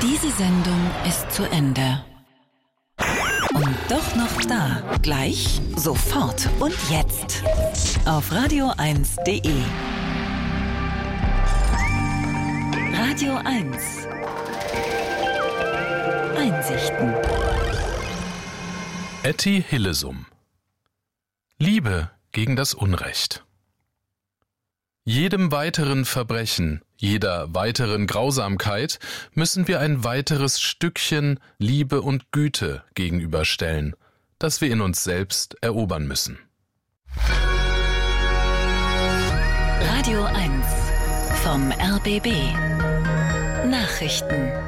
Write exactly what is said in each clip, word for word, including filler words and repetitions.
Diese Sendung ist zu Ende. Und doch noch da. Gleich, sofort und jetzt. Auf radio eins punkt de. Radio eins. Einsichten. Etty Hillesum. Liebe gegen das Unrecht. Jedem weiteren Verbrechen, jeder weiteren Grausamkeit müssen wir ein weiteres Stückchen Liebe und Güte gegenüberstellen, das wir in uns selbst erobern müssen. Radio eins vom R B B. Nachrichten.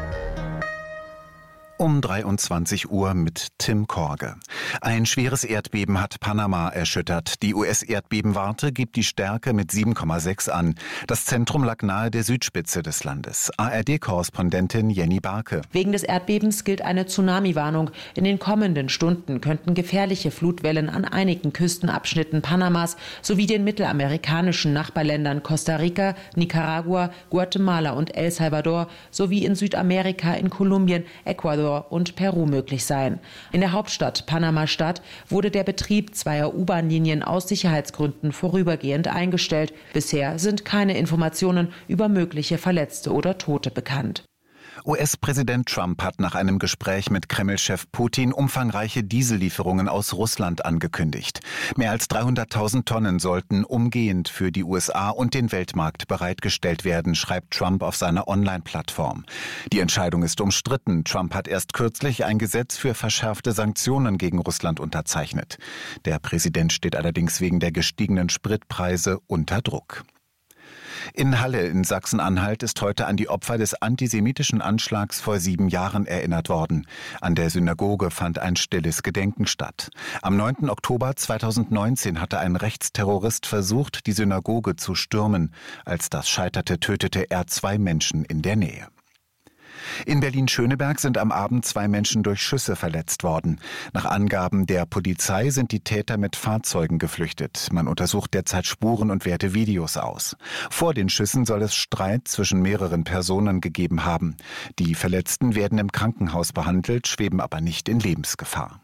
Um dreiundzwanzig Uhr mit Tim Korge. Ein schweres Erdbeben hat Panama erschüttert. Die U S-Erdbebenwarte gibt die Stärke mit sieben Komma sechs an. Das Zentrum lag nahe der Südspitze des Landes. A R D-Korrespondentin Jenny Barke. Wegen des Erdbebens gilt eine Tsunami-Warnung. In den kommenden Stunden könnten gefährliche Flutwellen an einigen Küstenabschnitten Panamas sowie den mittelamerikanischen Nachbarländern Costa Rica, Nicaragua, Guatemala und El Salvador sowie in Südamerika in Kolumbien, Ecuador und Peru möglich sein. In der Hauptstadt Panama-Stadt wurde der Betrieb zweier U-Bahn-Linien aus Sicherheitsgründen vorübergehend eingestellt. Bisher sind keine Informationen über mögliche Verletzte oder Tote bekannt. U S-Präsident Trump hat nach einem Gespräch mit Kreml-Chef Putin umfangreiche Diesellieferungen aus Russland angekündigt. Mehr als dreihunderttausend Tonnen sollten umgehend für die U S A und den Weltmarkt bereitgestellt werden, schreibt Trump auf seiner Online-Plattform. Die Entscheidung ist umstritten. Trump hat erst kürzlich ein Gesetz für verschärfte Sanktionen gegen Russland unterzeichnet. Der Präsident steht allerdings wegen der gestiegenen Spritpreise unter Druck. In Halle in Sachsen-Anhalt ist heute an die Opfer des antisemitischen Anschlags vor sieben Jahren erinnert worden. An der Synagoge fand ein stilles Gedenken statt. Am neunten Oktober zweitausendneunzehn hatte ein Rechtsterrorist versucht, die Synagoge zu stürmen. Als das scheiterte, tötete er zwei Menschen in der Nähe. In Berlin-Schöneberg sind am Abend zwei Menschen durch Schüsse verletzt worden. Nach Angaben der Polizei sind die Täter mit Fahrzeugen geflüchtet. Man untersucht derzeit Spuren und wertet Videos aus. Vor den Schüssen soll es Streit zwischen mehreren Personen gegeben haben. Die Verletzten werden im Krankenhaus behandelt, schweben aber nicht in Lebensgefahr.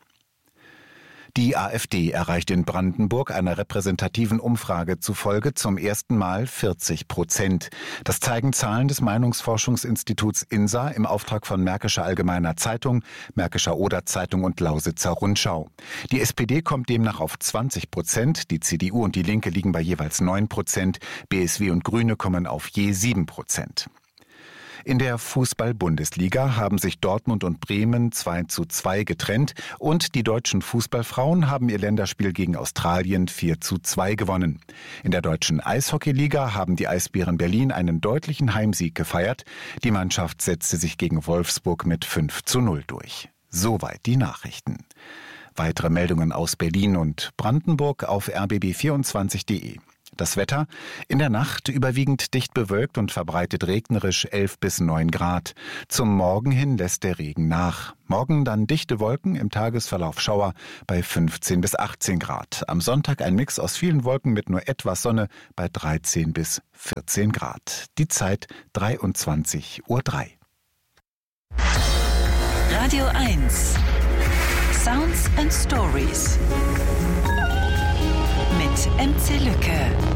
Die AfD erreicht in Brandenburg einer repräsentativen Umfrage zufolge zum ersten Mal vierzig Prozent. Das zeigen Zahlen des Meinungsforschungsinstituts I N S A im Auftrag von Märkischer Allgemeiner Zeitung, Märkischer Oder-Zeitung und Lausitzer Rundschau. Die S P D kommt demnach auf zwanzig Prozent, die C D U und die Linke liegen bei jeweils neun Prozent, B S W und Grüne kommen auf je sieben Prozent. In der Fußball-Bundesliga haben sich Dortmund und Bremen zwei zu zwei getrennt und die deutschen Fußballfrauen haben ihr Länderspiel gegen Australien vier zu zwei gewonnen. In der deutschen Eishockeyliga haben die Eisbären Berlin einen deutlichen Heimsieg gefeiert. Die Mannschaft setzte sich gegen Wolfsburg mit fünf zu null durch. Soweit die Nachrichten. Weitere Meldungen aus Berlin und Brandenburg auf r b b vierundzwanzig punkt de. Das Wetter: in der Nacht überwiegend dicht bewölkt und verbreitet regnerisch elf bis neun Grad. Zum Morgen hin lässt der Regen nach. Morgen dann dichte Wolken, im Tagesverlauf Schauer bei fünfzehn bis achtzehn Grad. Am Sonntag ein Mix aus vielen Wolken mit nur etwas Sonne bei dreizehn bis vierzehn Grad. Die Zeit dreiundzwanzig Uhr drei. Radio eins. Sounds and Stories. Mit M C Lücke.